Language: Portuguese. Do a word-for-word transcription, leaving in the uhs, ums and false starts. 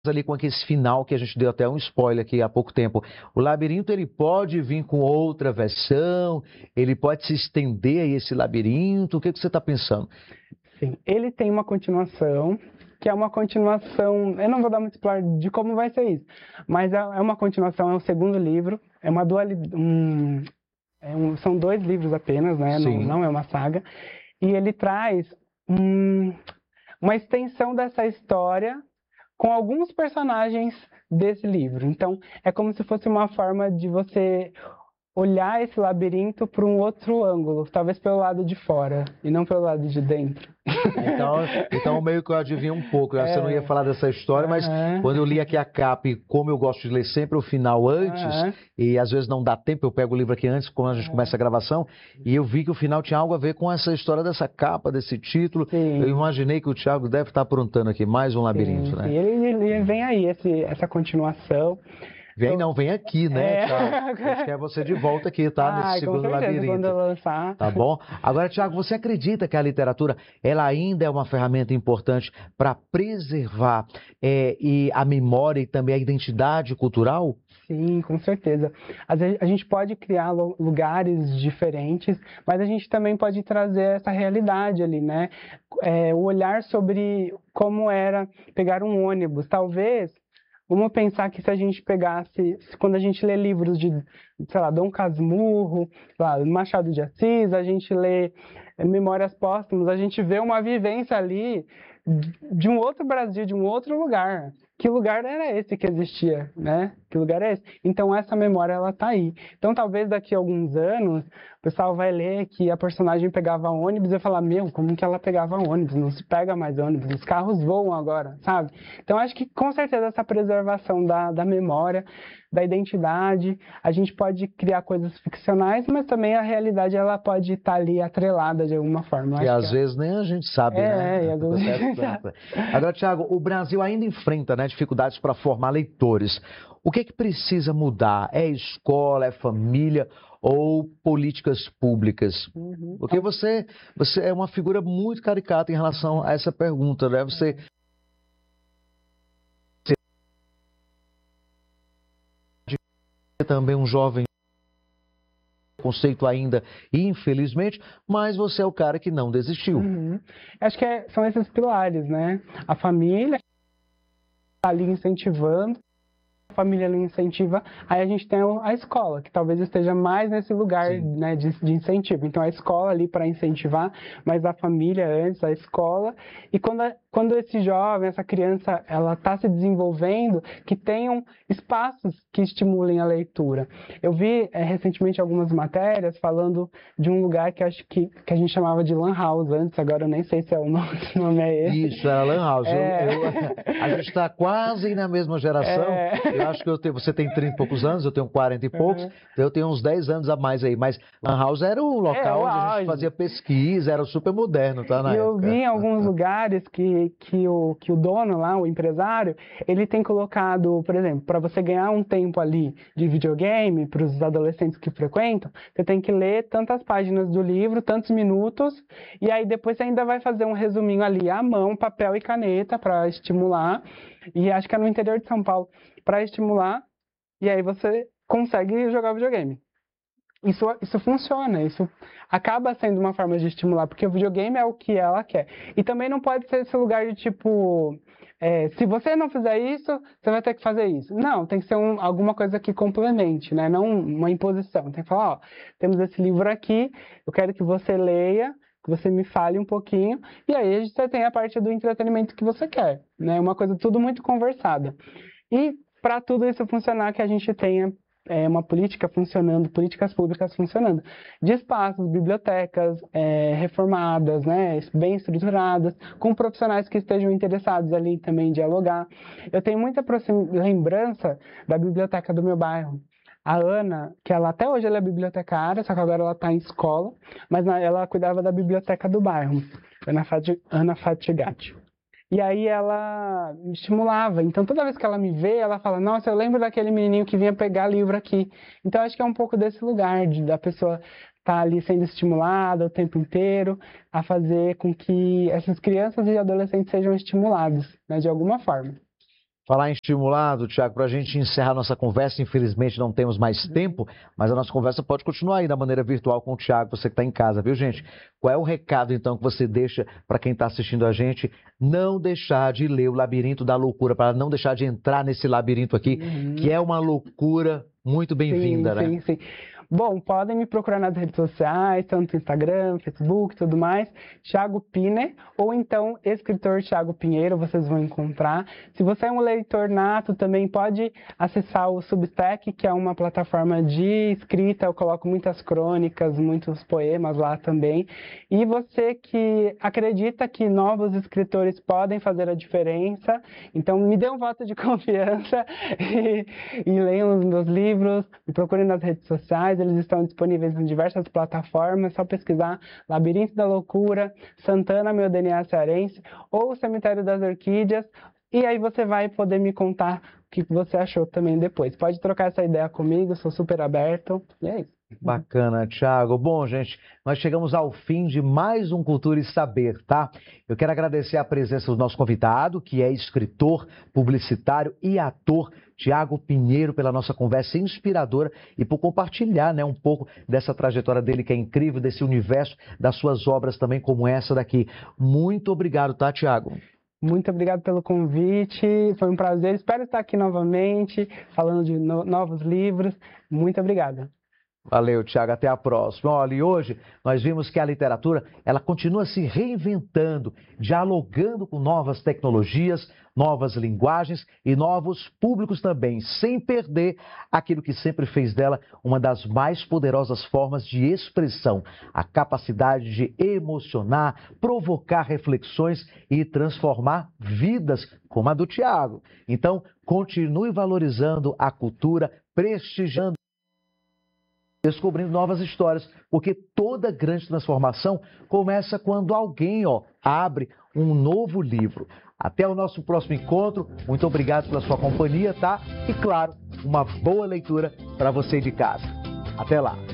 ali com esse final que a gente deu até um spoiler aqui há pouco tempo. O labirinto ele pode vir com outra versão, ele pode se estender a esse labirinto. O que, que você está pensando? Sim, ele tem uma continuação, que é uma continuação, eu não vou dar muito spoiler de como vai ser isso, mas é é uma continuação, é o segundo livro, é uma dualidade, um, é um, são dois livros apenas, né? Não, Sim. não é uma saga, e ele traz um, uma extensão dessa história com alguns personagens desse livro. Então, é como se fosse uma forma de você olhar esse labirinto por um outro ângulo, talvez pelo lado de fora e não pelo lado de dentro. Então, então meio que eu adivinho um pouco. É. Você não ia falar dessa história, mas Uhum. quando eu li aqui a capa, e como eu gosto de ler sempre o final antes, Uhum. e às vezes não dá tempo, eu pego o livro aqui antes, quando a gente uhum. começa a gravação, e eu vi que o final tinha algo a ver com essa história dessa capa, desse título. Sim. Eu imaginei que o Thiago deve estar aprontando aqui mais um labirinto, sim, né? Sim. Ele, ele vem aí, esse, essa continuação. Vem não, vem aqui, né, é... Thiago? A gente quer você de volta aqui, tá? Ai, nesse segundo com certeza, labirinto. Quando eu lançar. Tá bom? Agora, Thiago, você acredita que a literatura ela ainda é uma ferramenta importante para preservar é, e a memória e também a identidade cultural? Sim, com certeza. Às vezes a gente pode criar lugares diferentes, mas a gente também pode trazer essa realidade ali, né? É, o olhar sobre como era pegar um ônibus. Talvez, vamos pensar que se a gente pegasse, quando a gente lê livros de, sei lá, Dom Casmurro, sei lá, Machado de Assis, a gente lê Memórias Póstumas, a gente vê uma vivência ali de um outro Brasil, de um outro lugar. Que lugar era esse que existia, né? Que lugar é esse? Então essa memória ela tá aí. Então talvez daqui a alguns anos o pessoal vai ler que a personagem pegava ônibus e vai falar, meu, como que ela pegava ônibus? Não se pega mais ônibus, os carros voam agora, sabe? Então acho que com certeza essa preservação da, da memória, da identidade, a gente pode criar coisas ficcionais, mas também a realidade ela pode estar ali atrelada de alguma forma. E às que vezes é... nem a gente sabe, é, né? É, e às vezes a gente sabe. Agora, Thiago, o Brasil ainda enfrenta, né, dificuldades para formar leitores. O que é que precisa mudar? É escola, é família ou políticas públicas? Uhum. Porque você, você é uma figura muito caricata em relação a essa pergunta, né? Você... também um jovem conceito ainda, infelizmente, mas você é o cara que não desistiu. Uhum. Acho que é, são esses pilares, né? A família está ali incentivando, a família ali incentiva, aí a gente tem a escola, que talvez esteja mais nesse lugar, né, de, de incentivo. Então a escola ali para incentivar, mas a família antes, a escola, e quando, a, quando esse jovem, essa criança, ela está se desenvolvendo, que tenham espaços que estimulem a leitura. Eu vi é, recentemente algumas matérias falando de um lugar que acho que, que a gente chamava de Lan House antes, agora eu nem sei se é o nome, se o nome é esse. Isso, era Lan House. É... Eu, eu, a gente está quase na mesma geração. É... Eu acho que eu tenho, você tem trinta e poucos anos, eu tenho quarenta e poucos, uhum. Então eu tenho uns dez anos a mais aí. Mas Lan House era o local é, onde a gente fazia pesquisa, era super moderno, tá? Na e época. Eu vi em alguns lugares que, que, o, que o dono lá, o empresário, ele tem colocado, por exemplo, para você ganhar um tempo ali de videogame, para os adolescentes que frequentam, você tem que ler tantas páginas do livro, tantos minutos, e aí depois você ainda vai fazer um resuminho ali à mão, papel e caneta para estimular. E acho que é no interior de São Paulo, para estimular, e aí você consegue jogar videogame. Isso, isso funciona, isso acaba sendo uma forma de estimular, porque o videogame é o que ela quer. E também não pode ser esse lugar de tipo, é, se você não fizer isso, você vai ter que fazer isso. Não, tem que ser um, alguma coisa que complemente, né? Não uma imposição. Tem que falar, ó, temos esse livro aqui, eu quero que você leia, que você me fale um pouquinho, e aí você tem a parte do entretenimento que você quer, né? Uma coisa tudo muito conversada. E para tudo isso funcionar, que a gente tenha é, uma política funcionando, políticas públicas funcionando, de espaços, bibliotecas é, reformadas, né, bem estruturadas, com profissionais que estejam interessados ali também em dialogar. Eu tenho muita lembrança da biblioteca do meu bairro. A Ana, que ela até hoje ela é bibliotecária, só que agora ela está em escola, mas ela cuidava da biblioteca do bairro, Ana Fatigatti. E aí ela me estimulava. Então, toda vez que ela me vê, ela fala, nossa, eu lembro daquele menininho que vinha pegar livro aqui. Então, acho que é um pouco desse lugar, de, da pessoa estar tá ali sendo estimulada o tempo inteiro, a fazer com que essas crianças e adolescentes sejam estimulados, né, de alguma forma. Falar em estimulado, Tiago, para a gente encerrar nossa conversa, infelizmente não temos mais tempo, mas a nossa conversa pode continuar aí da maneira virtual com o Tiago, você que está em casa, viu, gente? Qual é o recado, então, que você deixa para quem está assistindo a gente? Não deixar de ler o Labirinto da Loucura, para não deixar de entrar nesse labirinto aqui, uhum. que é uma loucura muito bem-vinda, né? Sim, sim. Bom, podem me procurar nas redes sociais, tanto Instagram, Facebook, tudo mais, Thiago Piner, ou então escritor Thiago Pinheiro, vocês vão encontrar. Se você é um leitor nato, também pode acessar o Substack, que é uma plataforma de escrita, eu coloco muitas crônicas, muitos poemas lá também. E você que acredita que novos escritores podem fazer a diferença, então me dê um voto de confiança e, e leiam os meus livros, me procurem nas redes sociais. Eles estão disponíveis em diversas plataformas, é só pesquisar Labirinto da Loucura, Santana, Meu D N A Cearense, ou Cemitério das Orquídeas, e aí você vai poder me contar o que você achou também depois. Pode trocar essa ideia comigo, sou super aberto, e é isso. Bacana, Thiago. Bom, gente, nós chegamos ao fim de mais um Cultura e Saber, tá? Eu quero agradecer a presença do nosso convidado, que é escritor, publicitário e ator, Thiago Pinheiro, pela nossa conversa inspiradora e por compartilhar, né, um pouco dessa trajetória dele, que é incrível, desse universo, das suas obras também, como essa daqui. Muito obrigado, tá, Thiago? Muito obrigado pelo convite, foi um prazer. Espero estar aqui novamente, falando de no- novos livros. Muito obrigada. Valeu, Thiago. Até a próxima. Olha, e hoje nós vimos que a literatura, ela continua se reinventando, dialogando com novas tecnologias, novas linguagens e novos públicos também, sem perder aquilo que sempre fez dela uma das mais poderosas formas de expressão, a capacidade de emocionar, provocar reflexões e transformar vidas, como a do Thiago. Então, continue valorizando a cultura, prestigiando, descobrindo novas histórias, porque toda grande transformação começa quando alguém, ó, abre um novo livro. Até o nosso próximo encontro. Muito obrigado pela sua companhia, tá? E claro, uma boa leitura para você de casa. Até lá.